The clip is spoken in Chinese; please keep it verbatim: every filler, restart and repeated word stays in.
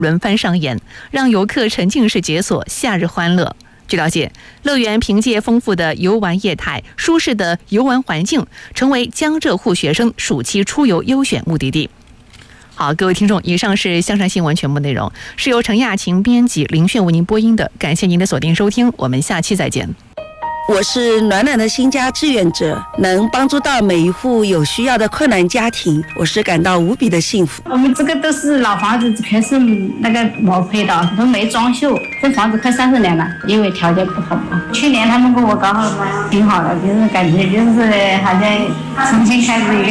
轮番上演，让游客沉浸式解锁夏日欢乐。据了解，乐园凭借丰富的游玩业态、舒适的游玩环境，成为江浙沪学生暑期出游优选目的地。好，各位听众，以上是香山新闻全部内容，是由陈亚琴编辑、林炫为您播音的。感谢您的锁定收听，我们下期再见。 我是暖暖的新家志愿者，能帮助到每一户有需要的困难家庭，我是感到无比的幸福。 我们这个都是老房子，全是那个毛坯的，都没装修，这房子快三十年了，因为条件不好嘛。去年他们跟我搞好挺好的，就是感觉就是好像重新开始一个